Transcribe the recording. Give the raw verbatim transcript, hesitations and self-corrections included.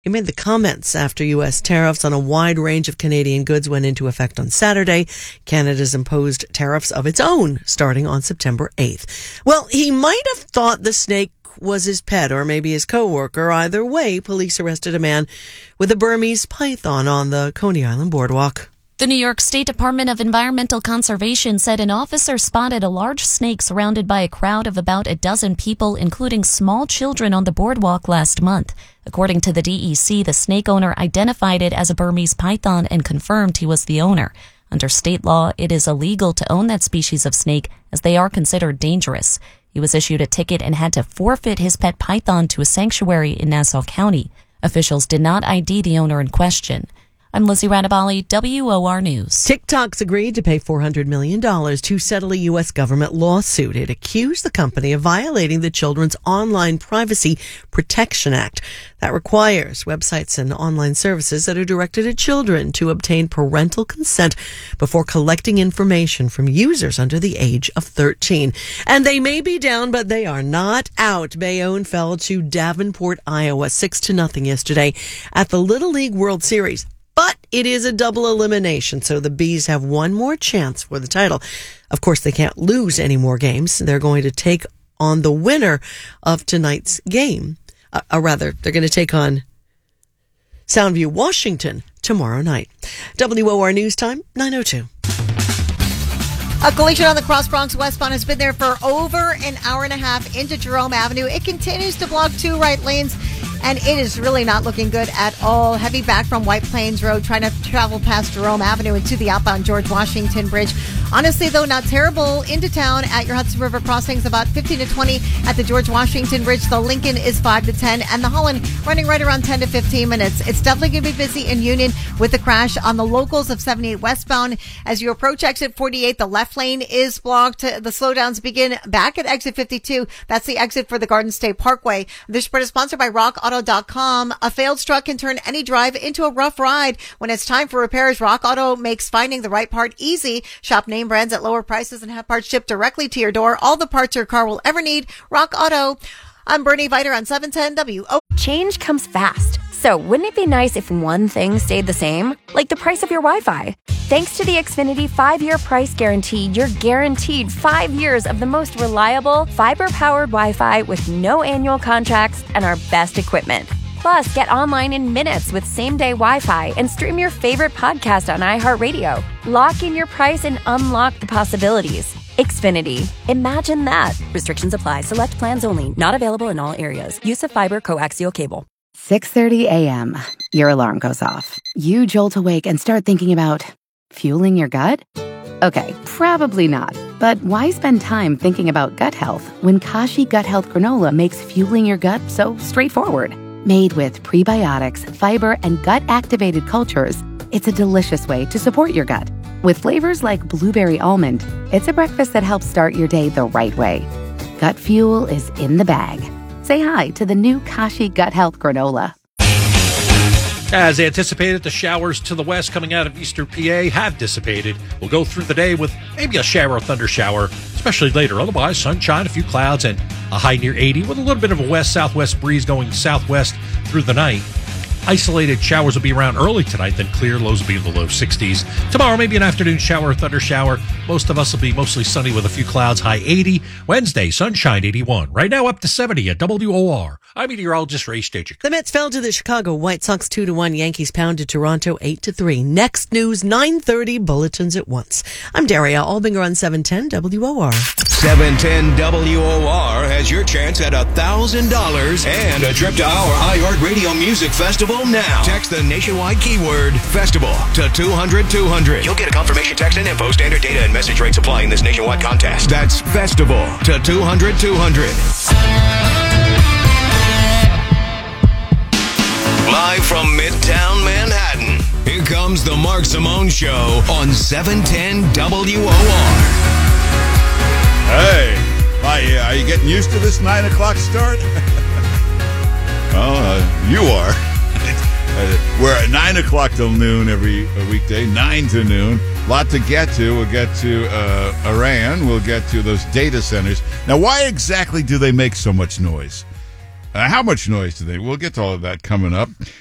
He made the comments after U S tariffs on a wide range of Canadian goods went into effect on Saturday. Canada's imposed tariffs of its own starting on September eighth. Well, he might have thought the snake was his pet or maybe his co-worker. Either way, police arrested a man with a Burmese python on the Coney Island boardwalk. The New York State Department of Environmental Conservation said an officer spotted a large snake surrounded by a crowd of about a dozen people, including small children, on the boardwalk last month. According to the D E C, the snake owner identified it as a Burmese python and confirmed he was the owner. Under state law, it is illegal to own that species of snake as they are considered dangerous. He was issued a ticket and had to forfeit his pet python to a sanctuary in Nassau County. Officials did not I D the owner in question. I'm Lizzie Radabali, W O R News. TikTok's agreed to pay four hundred million dollars to settle a U S government lawsuit. It accused the company of violating the Children's Online Privacy Protection Act. That requires websites and online services that are directed at children to obtain parental consent before collecting information from users under the age of thirteen. And they may be down, but they are not out. Bayonne fell to Davenport, Iowa, six to nothing yesterday at the Little League World Series. But it is a double elimination, so the Bees have one more chance for the title. Of course, they can't lose any more games. They're going to take on the winner of tonight's game. Uh, or rather, they're going to take on Soundview, Washington tomorrow night. W O R News Time, nine oh two. A collision on the Cross Bronx westbound has been there for over an hour and a half into Jerome Avenue. It continues to block two right lanes, and it is really not looking good at all. Heavy back from White Plains Road, trying to travel past Jerome Avenue into the outbound George Washington Bridge. Honestly, though, not terrible into town at your Hudson River crossings, about fifteen to twenty at the George Washington Bridge. The Lincoln is five to ten, and the Holland running right around ten to fifteen minutes. It's definitely going to be busy in Union with the crash on the locals of seventy-eight westbound. As you approach exit forty-eight, the left lane is blocked. The slowdowns begin back at exit fifty-two. That's the exit for the Garden State Parkway. This spread is sponsored by rock auto dot com. A failed truck can turn any drive into a rough ride. When it's time for repairs, Rock Auto makes finding the right part easy. Shop name brands at lower prices and have parts shipped directly to your door. All the parts your car will ever need. Rock Auto. I'm Bernie Viter on seven ten W O. Change comes fast. So wouldn't it be nice if one thing stayed the same? Like the price of your Wi-Fi. Thanks to the Xfinity five-year price guarantee, you're guaranteed five years of the most reliable, fiber-powered Wi-Fi with no annual contracts and our best equipment. Plus, get online in minutes with same-day Wi-Fi and stream your favorite podcast on iHeartRadio. Lock in your price and unlock the possibilities. Xfinity. Imagine that. Restrictions apply. Select plans only. Not available in all areas. Use of fiber coaxial cable. six thirty a.m. Your alarm goes off. You jolt awake and start thinking about fueling your gut? Okay, probably not. But why spend time thinking about gut health when Kashi Gut Health Granola makes fueling your gut so straightforward? Made with prebiotics, fiber, and gut-activated cultures, it's a delicious way to support your gut. With flavors like blueberry almond, it's a breakfast that helps start your day the right way. Gut fuel is in the bag. Say hi to the new Kashi Gut Health Granola. As anticipated, the showers to the west coming out of eastern P A have dissipated. We'll go through the day with maybe a shower or thunder shower, especially later. Otherwise, sunshine, a few clouds, and a high near eighty with a little bit of a west-southwest breeze going southwest through the night. Isolated showers will be around early tonight, then clear. Lows will be in the low sixties. Tomorrow, maybe an afternoon shower or thunder shower. Most of us will be mostly sunny with a few clouds, high eighty. Wednesday, sunshine, eighty-one. Right now, up to seventy at W O R. I'm meteorologist Ray Stagik. The Mets fell to the Chicago White Sox two to one. Yankees pounded Toronto eight to three. Next news, nine thirty, bulletins at once. I'm Daria Albinger on seven ten W O R. seven ten W O R has your chance at one thousand dollars and a trip to our iHeartRadio Music Festival now. Text the nationwide keyword festival to two hundred two hundred. You'll get a confirmation text and info. Standard data and message rates apply in this nationwide contest. That's festival to two hundred two hundred. Live from Midtown Manhattan, here comes the Mark Simone Show on seven ten W O R. Hey, hi, are you getting used to this nine o'clock start? Well, uh, you are. Uh, we're at nine o'clock till noon every weekday, nine to noon. A lot to get to. We'll get to uh, Iran. We'll get to those data centers. Now, why exactly do they make so much noise? Uh, how much noise do they? We'll get to all of that coming up.